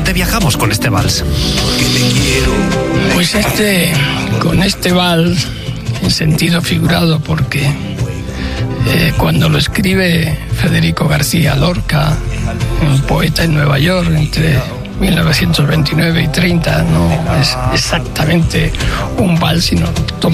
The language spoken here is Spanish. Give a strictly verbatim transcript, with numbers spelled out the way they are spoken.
dónde viajamos con este vals? Pues este, con este vals, en sentido figurado, porque eh, cuando lo escribe Federico García Lorca, un poeta en Nueva York, entre mil novecientos veintinueve y treinta, no es exactamente un vals, sino